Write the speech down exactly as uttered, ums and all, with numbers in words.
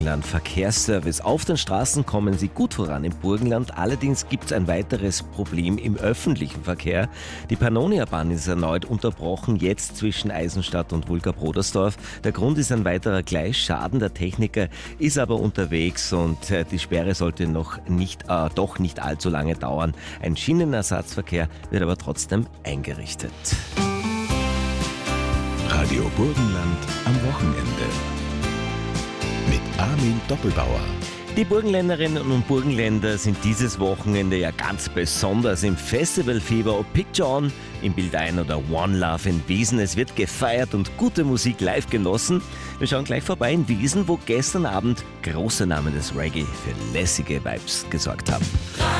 Verkehrsservice. Auf den Straßen kommen sie gut voran im Burgenland. Allerdings gibt es ein weiteres Problem im öffentlichen Verkehr. Die Pannonia-Bahn ist erneut unterbrochen, jetzt zwischen Eisenstadt und Wulka-Brodersdorf. Der Grund ist ein weiterer Gleisschaden. Der Techniker ist aber unterwegs und äh, die Sperre sollte noch nicht, äh, doch nicht allzu lange dauern. Ein Schienenersatzverkehr wird aber trotzdem eingerichtet. Radio Burgenland am Wochenende. Mit Armin Doppelbauer. Die Burgenländerinnen und Burgenländer sind dieses Wochenende ja ganz besonders im Festivalfieber. Ob Picture On im Bild ein oder One Love in Wiesen. Es wird gefeiert und gute Musik live genossen. Wir schauen gleich vorbei in Wiesen, wo gestern Abend große Namen des Reggae für lässige Vibes gesorgt haben.